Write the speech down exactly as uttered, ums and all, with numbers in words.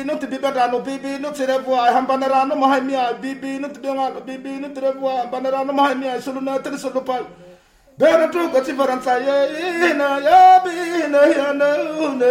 bibi no te bibadano bibi no te revoa hambanarano mahamia bibi no te bengalo bibi no te revoa hambanarano mahamia soluna te solupai Bena tu kati faransa ye na ya bi na ya na